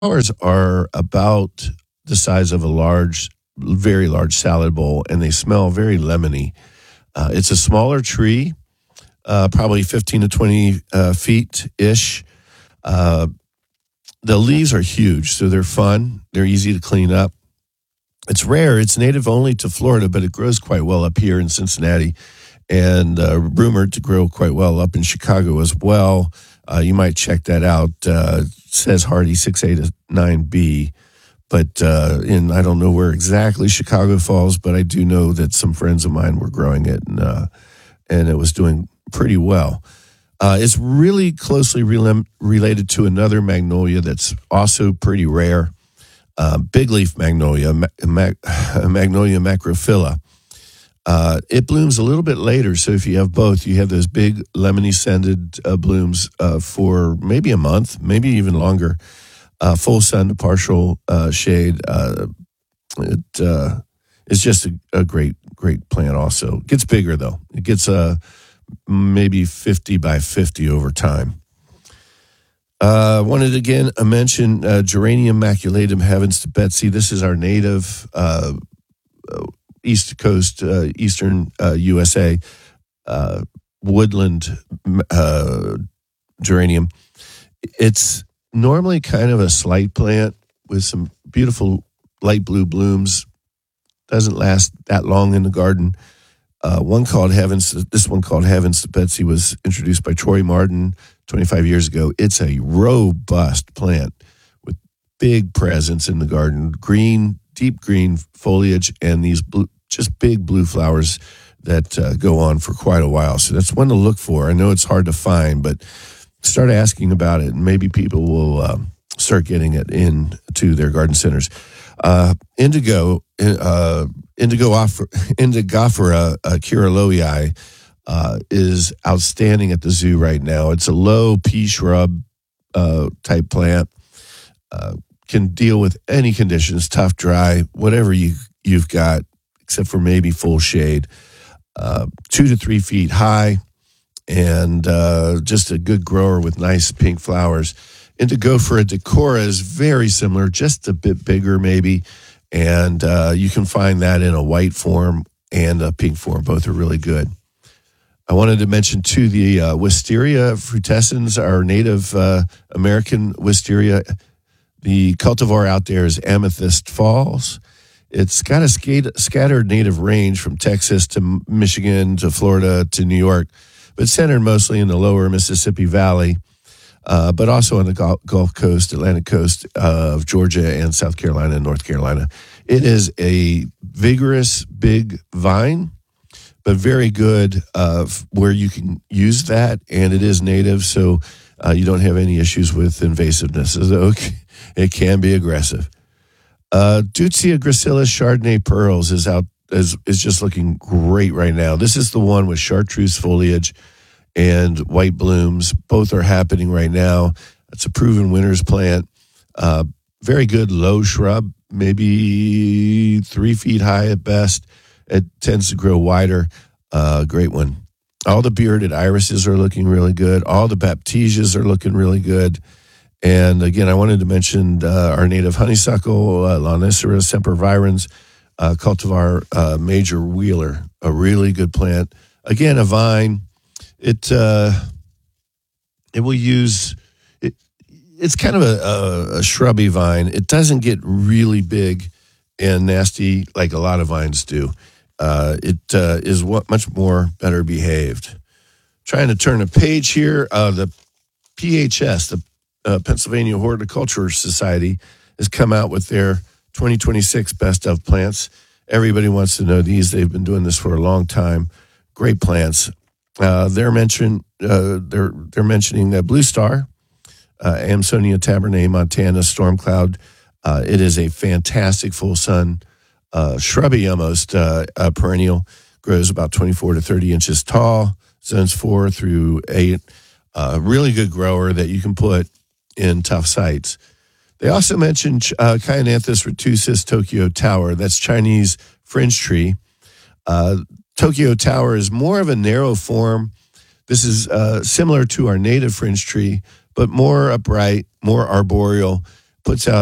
flowers are about the size of a very large salad bowl, and they smell very lemony. It's a smaller tree, probably 15 to 20 feet ish. Uh, the leaves are huge, so they're fun. They're easy to clean up. It's rare. It's native only to Florida, but it grows quite well up here in Cincinnati, and rumored to grow quite well up in Chicago as well. You might check that out. It says Hardy 6A to 9B, but I don't know where exactly Chicago falls, but I do know that some friends of mine were growing it, and it was doing pretty well. It's really closely related to another magnolia that's also pretty rare, big leaf magnolia, Magnolia macrophylla. It blooms a little bit later, so if you have both, you have those big lemony scented blooms for maybe a month, maybe even longer. Full sun to partial shade. It's just a great plant. Also, it gets bigger though. It gets maybe 50 by 50 over time. Wanted again to mention Geranium maculatum heavens to Betsy. This is our native East Coast, Eastern USA woodland geranium. It's normally kind of a slight plant with some beautiful light blue blooms. Doesn't last that long in the garden. This one called Heavens to Betsy was introduced by Troy Martin 25 years ago. It's a robust plant with big presence in the garden, deep green foliage, and these just big blue flowers that go on for quite a while. So that's one to look for. I know it's hard to find, but start asking about it, and maybe people will start getting it into their garden centers. Indigofera Kirillowii is outstanding at the zoo right now. It's a low pea shrub type plant. Can deal with any conditions, tough, dry, whatever you've got, except for maybe full shade. 2 to 3 feet high, and just a good grower with nice pink flowers. Indigofera decora is very similar, just a bit bigger maybe, and you can find that in a white form and a pink form. Both are really good. I wanted to mention, too, the Wisteria frutescens, our native American wisteria. The cultivar out there is Amethyst Falls. It's got a scattered native range from Texas to Michigan to Florida to New York, but centered mostly in the lower Mississippi Valley, but also on the Gulf Coast, Atlantic coast of Georgia and South Carolina and North Carolina. It is a vigorous, big vine, but very good where you can use that, and it is native, so you don't have any issues with invasiveness. It can be aggressive. Deutzia gracilis Chardonnay Pearls is just looking great right now. This is the one with chartreuse foliage and white blooms. Both are happening right now. It's a proven winter's plant. Very good low shrub, maybe 3 feet high at best. It tends to grow wider. Great one. All the bearded irises are looking really good. All the baptisias are looking really good. And again, I wanted to mention our native honeysuckle, Lonicera sempervirens, cultivar Major Wheeler, a really good plant. Again, a vine. It will use it. It's kind of a shrubby vine. It doesn't get really big and nasty like a lot of vines do. It is much more better behaved. Trying to turn a page here. The PHS, the Pennsylvania Horticulture Society, has come out with their 2026 best of plants. Everybody wants to know these. They've been doing this for a long time. Great plants. They're mentioning Blue Star, Amsonia tabernae montana, Stormcloud. It is a fantastic full sun, shrubby almost, perennial. Grows about 24 to 30 inches tall, zones 4 through 8. Really good grower that you can put in tough sites. They also mentioned Chionanthus retusis Tokyo Tower. That's Chinese fringe tree. Tokyo Tower is more of a narrow form. This is similar to our native fringe tree, but more upright, more arboreal, puts out